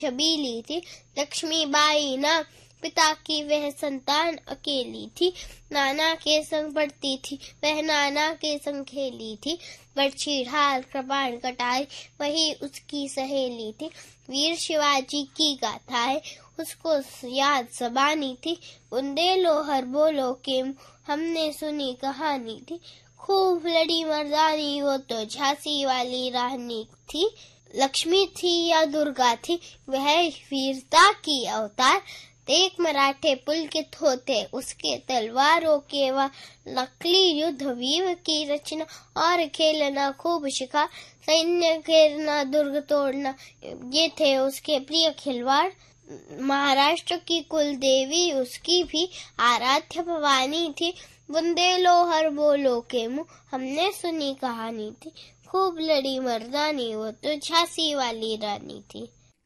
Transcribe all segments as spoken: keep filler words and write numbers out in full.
छबीली थी। लक्ष्मीबाई ना पिता की वह संतान अकेली थी। नाना के संग पढ़ती थी, वह नाना के संग खेली थी। बरछी ढाल कृपाण कटाई, वही उसकी सहेली थी। वीर शिवाजी की गाथा है, उसको याद ज़बानी थी। बुंदेलो हर बोलो के हमने सुनी कहानी थी। खूब लड़ी मर्दानी, वो तो झांसी वाली रानी थी। लक्ष्मी थी या दुर्गा थी, वह वीरता की अवतार। देख मराठे पुलकित होते, उसके तलवारों के वह नकली युद्ध वीर की रचना। और खेलना खूब शिखा, सैन्य घेरना दुर्ग तोड़ना, ये थे उसके प्रिय खिलवाड़। महाराष्ट्र की कुल देवी उसकी भी आराध्य भवानी थी। बुंदेलो हर बोलो के मुँह हमने सुनी कहानी थी। खूब लड़ी मर्दानी, वो तो झांसी वाली रानी थी।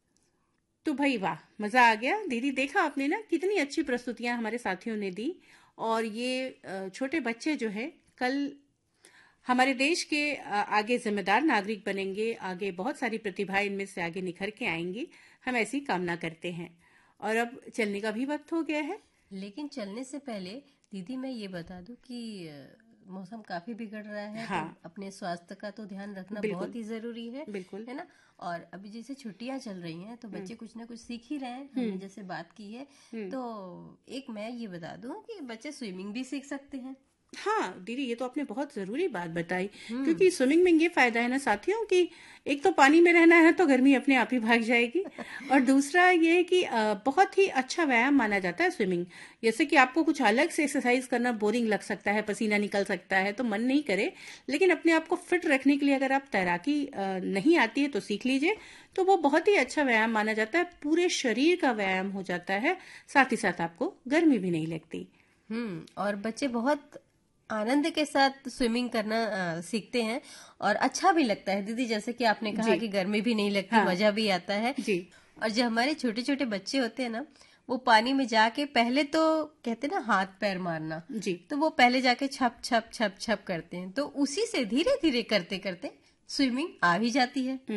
तो भाई वाह, मजा आ गया। दीदी देखा आपने ना, कितनी अच्छी प्रस्तुतियां हमारे साथियों ने दी। और ये छोटे बच्चे जो है कल हमारे देश के आगे जिम्मेदार नागरिक बनेंगे, आगे बहुत सारी प्रतिभा इनमें से आगे निखर के आएंगी, हम ऐसी कामना करते हैं। और अब चलने का भी वक्त हो गया है। लेकिन चलने से पहले दीदी मैं ये बता दूं कि मौसम काफी बिगड़ रहा है। हाँ। तो अपने स्वास्थ्य का तो ध्यान रखना बहुत ही जरूरी है। बिल्कुल है ना। और अभी जैसे छुट्टियां चल रही हैं तो बच्चे कुछ ना कुछ सीख ही रहे हैं। हमने जैसे बात की है, तो एक मैं ये बता दूं कि बच्चे स्विमिंग भी सीख सकते हैं। हाँ दीदी, ये तो आपने बहुत जरूरी बात बताई, क्योंकि स्विमिंग में ये फायदा है ना साथियों कि एक तो पानी में रहना है तो गर्मी अपने आप ही भाग जाएगी, और दूसरा ये है कि बहुत ही अच्छा व्यायाम माना जाता है स्विमिंग। जैसे कि आपको कुछ अलग से एक्सरसाइज करना बोरिंग लग सकता है, पसीना निकल सकता है तो मन नहीं करे, लेकिन अपने आप को फिट रखने के लिए अगर आप तैराकी नहीं आती है तो सीख लीजिए, तो वो बहुत ही अच्छा व्यायाम माना जाता है। पूरे शरीर का व्यायाम हो जाता है, साथ ही साथ आपको गर्मी भी नहीं लगती। हम्म और बच्चे बहुत आनंद के साथ स्विमिंग करना आ, सीखते हैं और अच्छा भी लगता है। दीदी जैसे कि आपने कहा कि गर्मी भी नहीं लगती, हाँ, मजा भी आता है जी। और जो हमारे छोटे छोटे बच्चे होते हैं ना, वो पानी में जाके पहले तो कहते हैं ना हाथ पैर मारना जी, तो वो पहले जाके छप छप छप छप करते हैं, तो उसी से धीरे धीरे करते करते स्विमिंग आ भी जाती है।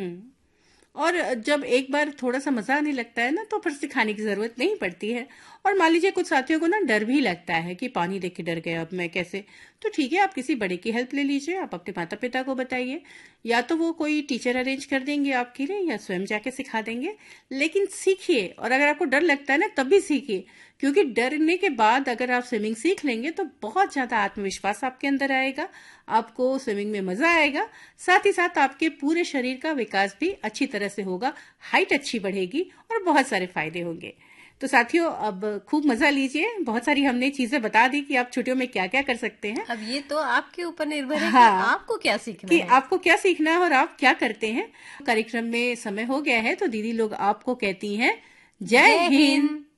और जब एक बार थोड़ा सा मजा आने लगता है ना, तो फिर सिखाने की जरूरत नहीं पड़ती है। और मान लीजिए कुछ साथियों को ना डर भी लगता है कि पानी देख के डर गया, अब मैं कैसे, तो ठीक है, आप किसी बड़े की हेल्प ले लीजिए। आप अपने माता पिता को बताइए, या तो वो कोई टीचर अरेंज कर देंगे आपके लिए, या स्वयं जाके सिखा देंगे। लेकिन सीखिए, और अगर आपको डर लगता है ना तब भी सीखिए, क्योंकि डरने के बाद अगर आप स्विमिंग सीख लेंगे तो बहुत ज्यादा आत्मविश्वास आपके अंदर आएगा, आपको स्विमिंग में मजा आएगा, साथ ही साथ आपके पूरे शरीर का विकास भी अच्छी तरह से होगा, हाइट अच्छी बढ़ेगी और बहुत सारे फायदे होंगे। तो साथियों, अब खूब मजा लीजिए। बहुत सारी हमने चीजें बता दी कि आप छुट्टियों में क्या क्या कर सकते हैं। अब ये तो आपके ऊपर निर्भर है, हाँ, कि आपको क्या सीखना कि है, आपको क्या सीखना है और आप क्या करते हैं। कार्यक्रम में समय हो गया है, तो दीदी लोग आपको कहती हैं जय हिंद।